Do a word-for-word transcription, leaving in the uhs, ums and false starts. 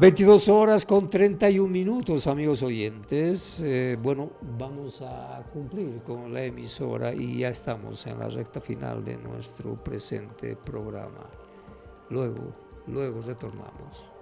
veintidós horas con treinta y un minutos, amigos oyentes. Eh, bueno, vamos a cumplir con la emisora y ya estamos en la recta final de nuestro presente programa. Luego, luego retornamos.